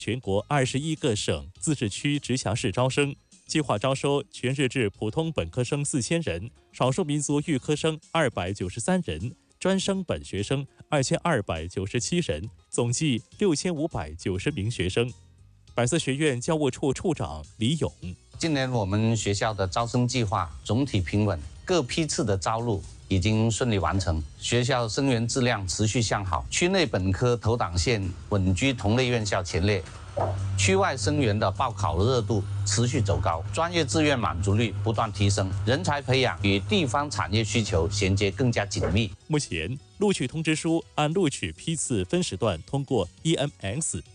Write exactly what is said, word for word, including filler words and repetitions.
全国二十一个省、自治区直辖市招生，计划招收全日制普通本科生四千人，少数民族预科生二百九十三人，专升本学生二千二百九十七人，总计六千五百九十名学生。百色学院教务处处长李勇： 今年我们学校的招生计划总体平稳，各批次的招录已经顺利完成，学校生源质量持续向好，区内本科投档线稳居同类院校前列，区外生源的报考热度持续走高，专业志愿满足率不断提升，人才培养与地方产业需求衔接更加紧密。 目前，录取通知书按录取批次分时段通过 E M X